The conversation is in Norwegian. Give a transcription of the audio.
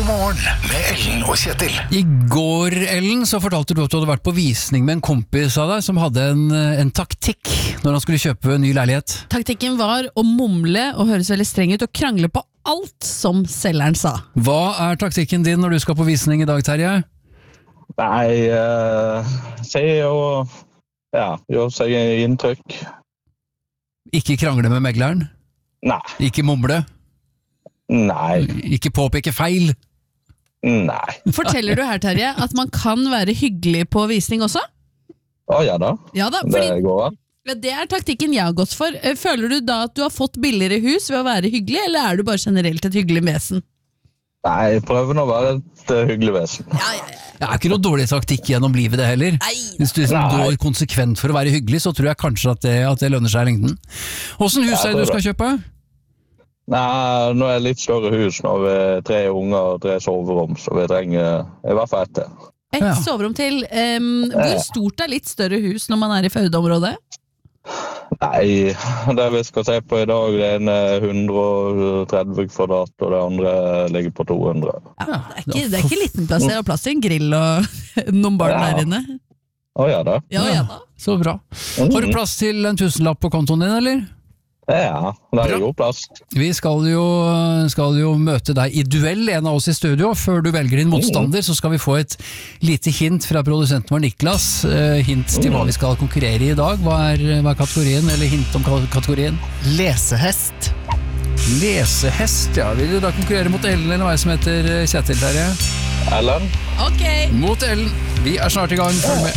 God morgen med Ellen og Kjetil. I går, Ellen, så fortalte du at du hadde vært på visning med en kompis av deg som hadde en taktikk når han skulle kjøpe en ny leilighet. Taktikken var å mumle og høres veldig streng ut og krangle på alt som selgeren sa. Hva er taktikken din når du skal på visning i dag, Terje? Nei, gjør seg inntrykk. Ikke krangle med megleren? Nei. Ikke mumle? Nei. Ikke påpeke feil? Nei. Forteller du her, Terje, at man kan være hyggelig på visning også? Ja da. Ja da, Det går an. det er taktikken jeg har gått for. Føler du da at du har fått billigere hus ved å være hyggelig, eller er du bare generelt et hyggelig vesen? Nei, jeg prøver å være et hyggelig vesen. Det er ikke noe dårlig taktikk gjennom livet det heller. Hvis du går konsekvent for å være hyggelig, så tror jeg kanskje at det lønner seg i lengden. Hvordan hus er det du skal kjøpe? Nei, nå er det litt større hus. Nå har vi 3 unger og 3 soverom, så vi trenger i hvert fall 1 til. Et soverom til. Hvor stort er litt større hus når man er i fødeområdet? Nei, det vi skal se på i dag, det ene er 130 kvadrat, og det andre ligger på 200. Ja, det er ikke liten plass. Det er plass til en grill og noen barn der inne. Ja da. Ja da. Så bra. Har du plass til en 1000-lapp på kontoen din, eller? Ja, det er god plass. Vi skal jo møte deg i duell, en av oss i studio. Før du velger din motstander, så skal vi få et lite hint fra produsenten vår Niklas. Hint til hva vi skal konkurrere i dag. Hva er kategorien, eller hint om kategorien? Lesehest. Lesehest, ja. Vil du da konkurrere mot Ellen, eller hva som heter Kjetil, Terje? Ellen? Ok. Mot Ellen. Vi er snart i gang. Følg med.